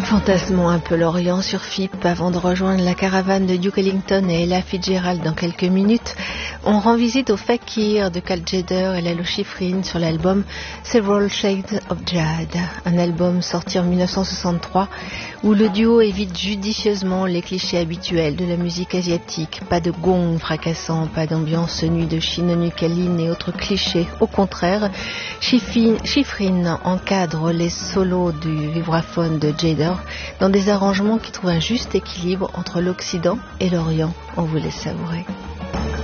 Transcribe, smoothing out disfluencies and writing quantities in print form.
Fantasmons un peu l'Orient sur FIP avant de rejoindre la caravane de Duke Ellington et Ella Fitzgerald dans quelques minutes. On rend visite au Fakir de Cal Tjader et Lalo Schifrin sur l'album Several Shades of Jade, un album sorti en 1963 où le duo évite judicieusement les clichés habituels de la musique asiatique. Pas de gong fracassant, pas d'ambiance nuit de Chinonukaline et autres clichés. Au contraire, Schifrin encadre les solos du vibraphone de Tjader dans des arrangements qui trouvent un juste équilibre entre l'Occident et l'Orient. On vous laisse savourer.